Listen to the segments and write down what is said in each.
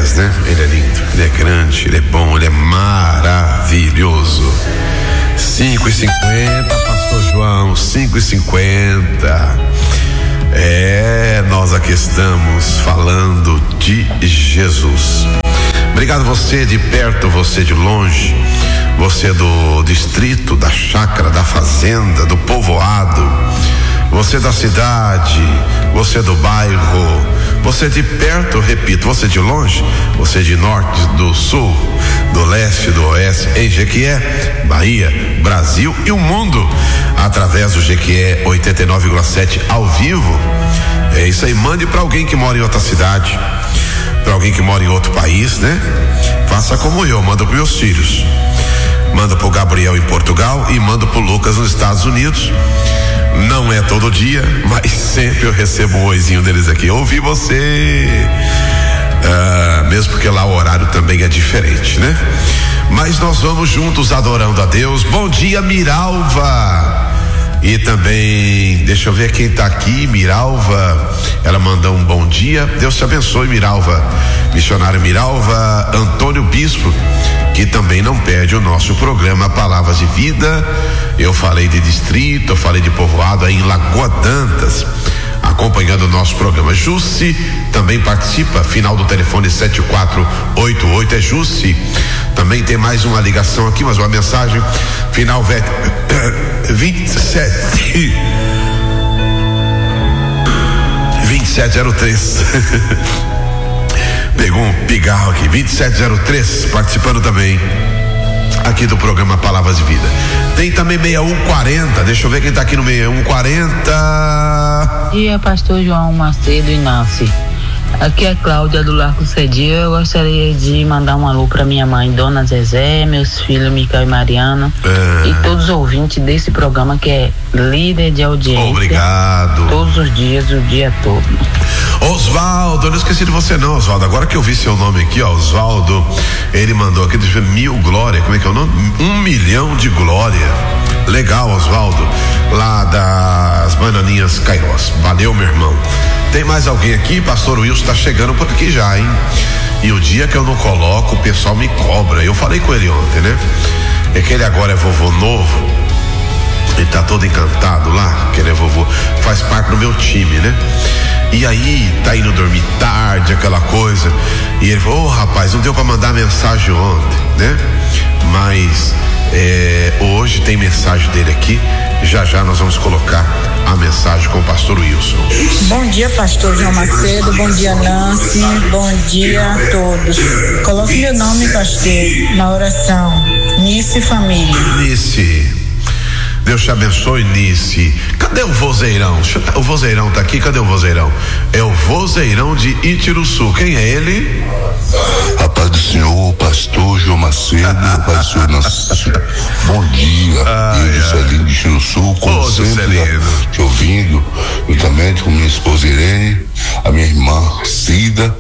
veras, né? Ele é lindo, ele é grande, ele é bom, ele é maravilhoso. 5h50, Pastor João, 5h50. Nós aqui estamos falando de Jesus. Obrigado você de perto, você de longe, você do distrito, da chácara, da fazenda, do povoado, você da cidade, você do bairro, você de perto, repito, você de longe, você de norte, do sul, do leste, do oeste, em Jequié, Bahia, Brasil e o mundo, através do Jequié 89,7 ao vivo. É isso aí, mande para alguém que mora em outra cidade, para alguém que mora em outro país, né? Faça como eu, manda para meus filhos, manda pro Gabriel em Portugal e manda pro Lucas nos Estados Unidos. Não é todo dia, mas sempre eu recebo um oizinho deles aqui. Ouvi você, mesmo porque lá o horário também é diferente, né? Mas nós vamos juntos adorando a Deus. Bom dia, Miralva. E também, deixa eu ver quem tá aqui, Miralva, ela mandou um bom dia, Deus te abençoe, Miralva, missionário Miralva, Antônio Bispo, que também não perde o nosso programa Palavras de Vida. Eu falei de distrito, eu falei de povoado aí em Lagoa d'Antas, acompanhando o nosso programa. Jussi também participa, final do telefone 7488, é Jussi. Também tem mais uma ligação aqui, mas uma mensagem, final 2703. Pegou um pigarro aqui, 2703, participando também aqui do programa Palavras de Vida. Tem também 6140, deixa eu ver quem tá aqui no 6140. Bom dia, Pastor João Macedo Inácio. Aqui é Cláudia do Largo Cedio. Eu gostaria de mandar um alô para minha mãe, Dona Zezé, meus filhos Micael e Mariana, e todos os ouvintes desse programa que é líder de audiência. Obrigado. Todos os dias, o dia todo. Osvaldo, eu não esqueci de você não, Osvaldo. Agora que eu vi seu nome aqui, ó, Osvaldo, ele mandou aqui, deixa eu ver, 1000 glória, como é que é o nome? 1 milhão de glória. Legal, Osvaldo, lá das Bananinhas Cairós. Valeu, meu irmão. Tem mais alguém aqui? Pastor Wilson tá chegando por aqui já, hein? E o dia que eu não coloco, o pessoal me cobra. Eu falei com ele ontem, né? É que ele agora é vovô novo. Ele tá todo encantado lá, que ele é vovô, faz parte do meu time, né? E aí, tá indo dormir tarde, aquela coisa. E ele falou, rapaz, não deu pra mandar mensagem ontem, né? Mas hoje tem mensagem dele aqui. Já nós vamos colocar a mensagem com o pastor Wilson. Bom dia, pastor João Macedo, bom dia, Nancy, bom dia a todos. Coloque meu nome, pastor, na oração. Nice Família. Nice, Deus te abençoe, Nice. Cadê o vozeirão? O vozeirão tá aqui, cadê o vozeirão? É o vozeirão de Itiruçu, quem é ele? A paz do Senhor, pastor João Macedo, a paz do Senhor, bom dia, eu de Celinho de Itiruçu, como sempre, te ouvindo, juntamente com minha esposa Irene, a minha irmã Cida,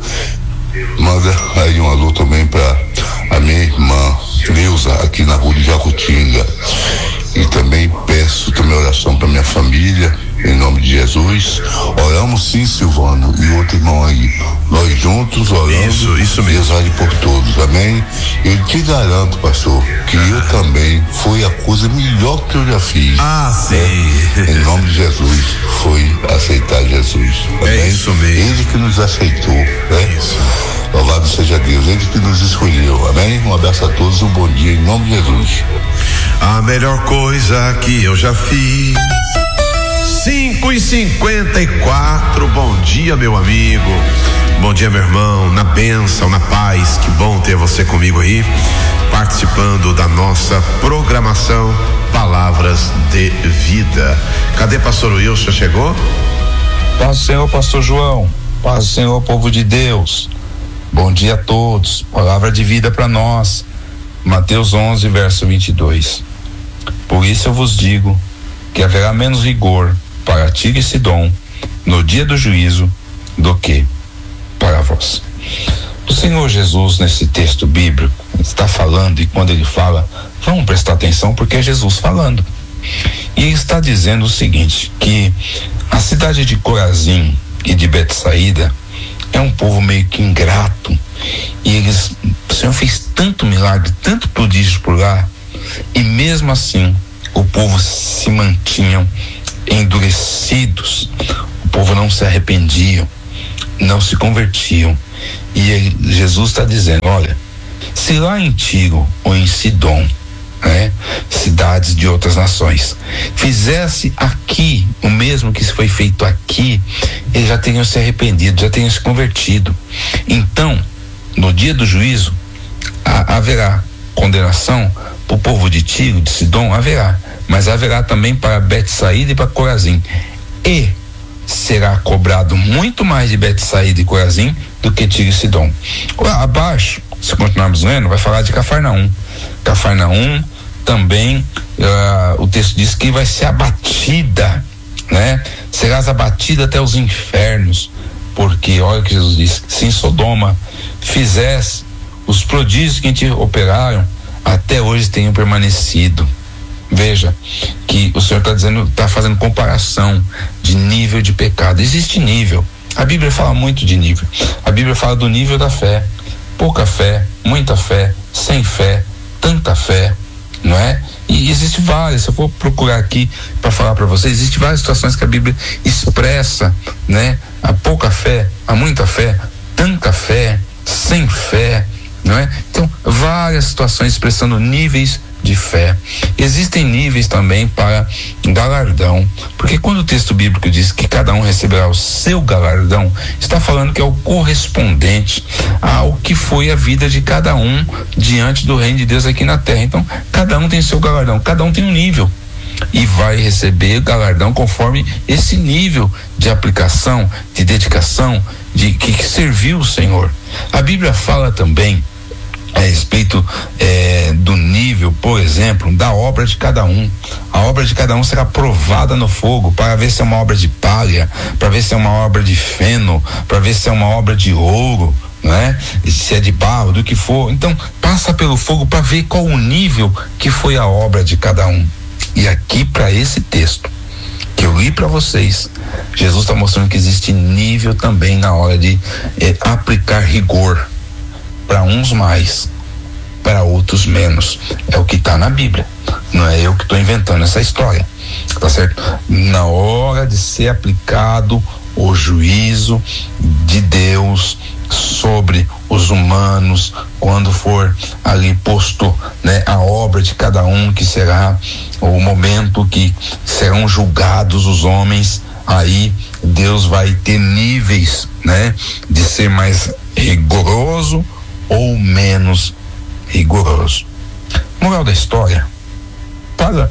manda aí um alô também para a minha irmã Neuza, aqui na rua de Jacutinga, e também peço também oração para minha família, em nome de Jesus. Oramos sim, Silvano, e outro irmão aí, nós juntos oramos. Isso mesmo. Deus vale por todos, amém? Eu te garanto, pastor, que eu também foi a coisa melhor que eu já fiz. Sim. Em nome de Jesus, foi aceitar Jesus, amém? É isso mesmo. Ele que nos aceitou, né? Isso. Louvado seja Deus, ele que nos escolheu, amém? Um abraço a todos, um bom dia em nome de Jesus. A melhor coisa que eu já fiz. 5h54, bom dia, meu amigo, bom dia, meu irmão, na bênção, na paz, que bom ter você comigo aí, participando da nossa programação Palavras de Vida. Cadê pastor Wilson, chegou? Paz do Senhor, pastor João, paz do Senhor, povo de Deus, bom dia a todos, palavra de vida para nós, Mateus 11, verso 22, por isso eu vos digo que haverá menos rigor para Tiro e Sidom no dia do juízo do que para vós. O Senhor Jesus, nesse texto bíblico, está falando, e quando ele fala, vamos prestar atenção porque é Jesus falando, e ele está dizendo o seguinte, que a cidade de Corazim e de Betsaída é um povo meio que ingrato, E o Senhor fez tanto milagre, tanto prodígio por lá, e mesmo assim o povo se mantinham endurecidos, o povo não se arrependiam, não se convertiam. E Jesus está dizendo: olha, se lá em Tiro ou em Sidom, né, cidades de outras nações, fizesse aqui o mesmo que foi feito aqui, eles já teriam se arrependido, já teriam se convertido. Então, no dia do juízo, haverá condenação para o povo de Tiro, de Sidom, haverá, mas haverá também para Betsaída e para Corazim, e será cobrado muito mais de Betsaída e Corazim do que Tiro e Sidom. Abaixo, se continuarmos lendo, vai falar de Cafarnaum. Cafarnaum também, o texto diz que vai ser abatida, né? Serás abatida até os infernos, porque olha o que Jesus disse: se em Sodoma fizesse os prodígios que te operaram, até hoje tenham permanecido. Veja que o Senhor está dizendo, está fazendo comparação de nível de pecado. Existe nível. A Bíblia fala muito de nível. A Bíblia fala do nível da fé: pouca fé, muita fé, sem fé, tanta fé, não é? E existe várias, se eu for procurar aqui para falar para vocês, existe várias situações que a Bíblia expressa, né? A pouca fé, a muita fé, tanta fé, sem fé, não é? Então, várias situações expressando níveis de fé. Existem níveis também para galardão, porque quando o texto bíblico diz que cada um receberá o seu galardão, está falando que é o correspondente ao que foi a vida de cada um diante do reino de Deus aqui na terra. Então, cada um tem seu galardão, cada um tem um nível e vai receber galardão conforme esse nível de aplicação, de dedicação, de que serviu o Senhor. A Bíblia fala também a respeito do nível, por exemplo, da obra de cada um. A obra de cada um será provada no fogo para ver se é uma obra de palha, para ver se é uma obra de feno, para ver se é uma obra de ouro, né? Se é de barro, do que for. Então, passa pelo fogo para ver qual o nível que foi a obra de cada um. E aqui, para esse texto que eu li para vocês, Jesus está mostrando que existe nível também na hora de aplicar rigor. Para uns mais, para outros menos. É o que está na Bíblia. Não é eu que estou inventando essa história. Tá certo? Na hora de ser aplicado o juízo de Deus sobre os humanos, quando for ali posto, né, a obra de cada um, que será o momento que serão julgados os homens, aí Deus vai ter níveis, né, de ser mais rigoroso ou menos rigoroso. Moral da história: para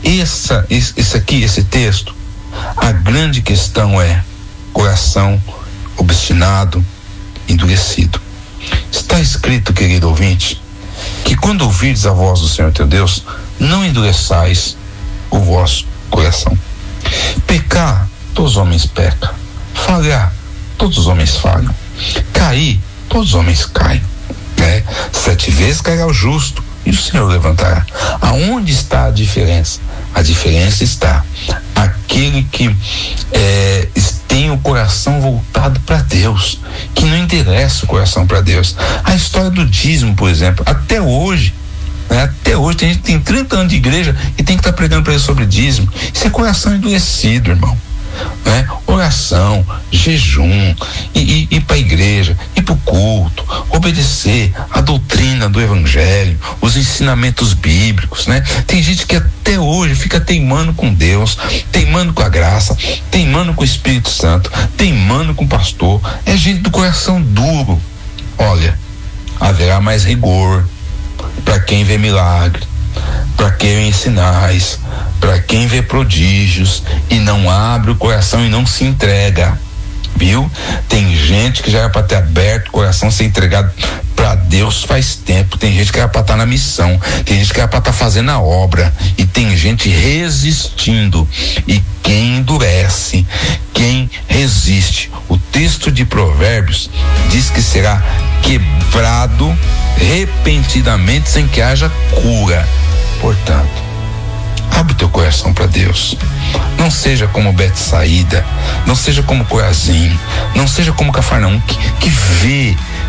esse texto, a grande questão é coração obstinado, endurecido. Está escrito, querido ouvinte, que quando ouvirdes a voz do Senhor teu Deus, não endureçais o vosso coração. Pecar, todos os homens pecam. Falhar, todos os homens falham. Cair, todos os homens caem. 7 vezes cairá o justo e o Senhor levantará. Aonde está a diferença? A diferença está aquele que tem o coração voltado para Deus, que não endereça o coração para Deus. A história do dízimo, por exemplo, até hoje tem gente que tem 30 anos de igreja e tem que estar pregando para ele sobre dízimo. Isso é coração endurecido, irmão. Oração, jejum, ir para a igreja, ir para o culto, obedecer a doutrina do evangelho, os ensinamentos bíblicos, né? Tem gente que até hoje fica teimando com Deus, teimando com a graça, teimando com o Espírito Santo, teimando com o pastor. É gente do coração duro. Olha, haverá mais rigor para quem vê milagre, para quem vê sinais, para quem vê prodígios e não abre o coração e não se entrega, viu? Tem gente que já era para ter aberto o coração, ser entregado para Deus faz tempo. Tem gente que era para estar na missão, tem gente que era para estar fazendo a obra, e tem gente resistindo. E quem endurece, quem resiste, o texto de Provérbios diz que será quebrado repentinamente sem que haja cura. Portanto, abre o teu coração para Deus. Não seja como Betsaída, não seja como Corazim, não seja como Cafarnaum, que vê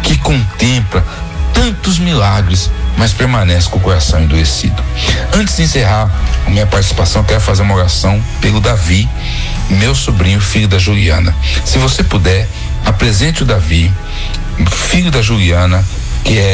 que contempla tantos milagres, mas permanece com o coração endurecido. Antes de encerrar a minha participação, quero fazer uma oração pelo Davi, meu sobrinho, filho da Juliana. Se você puder, apresente o Davi, filho da Juliana, que é